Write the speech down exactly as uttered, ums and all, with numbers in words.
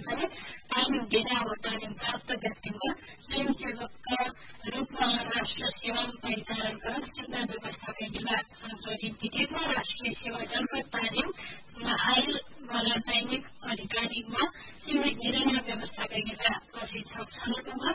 चाहिँ तालिम दिँदा हो तालिम प्राप्त व्यक्तिमा स्वयंसेवकका रूपमा राष्ट्र सेवा परिचालन सुविधा व्यवस्थापन विभाग संशोधित विधेयकमा राष्ट्रिय सेवा दलको तालिम हाल वाला सैनिक अधिकारीमा सीमित निर्णय व्यवस्थापन विभाग पछि छ छनौटमा